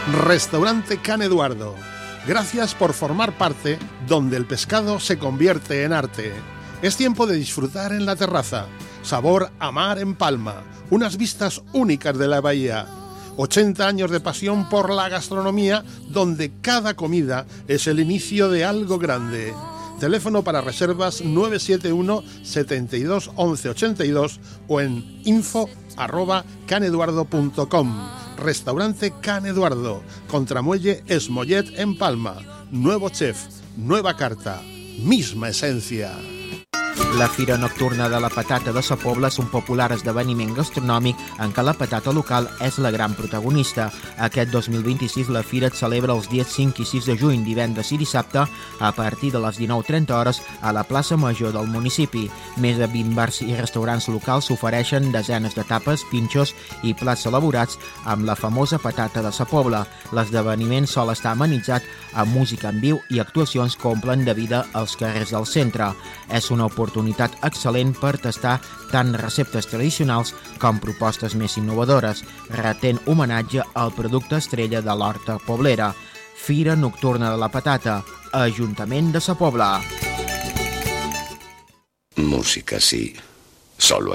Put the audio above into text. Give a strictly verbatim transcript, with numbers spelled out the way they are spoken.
Restaurante Can Eduardo. Gracias por formar parte donde el pescado se convierte en arte. Es tiempo de disfrutar en la terraza. Sabor a mar en Palma. Unas vistas únicas de la bahía. ochenta años de pasión por la gastronomía, donde cada comida es el inicio de algo grande. Teléfono para reservas nueve siete uno, setenta y dos, once ochenta y dos o en info arroba caneduardo punto com. Restaurante Can Eduardo, Contramuelle Esmollet en Palma. Nuevo chef, nueva carta, misma esencia. La Fira Nocturna de la Patata de Sa Pobla és un popular esdeveniment gastronòmic en què la patata local és la gran protagonista. Aquest dos mil vint-i-sis la fira es celebra els dies cinc i sis de juny, divendres i dissabte, a partir de les dinou trenta hores a la plaça Major del municipi. Més de vint bars i restaurants locals ofereixen desenes de tapes, pinxos i plats elaborats amb la famosa patata de Sa Pobla. L'esdeveniment sol estar amenitzat amb música en viu i actuacions que omplen de vida als carrers del centre. És una oportunitat excel·lent per tastar tant receptes tradicionals com propostes més innovadores, retent homenatge al producte estrella de l'horta poblera. Fira Nocturna de la Patata, Ajuntament de Sa Pobla. Música, sí. Solo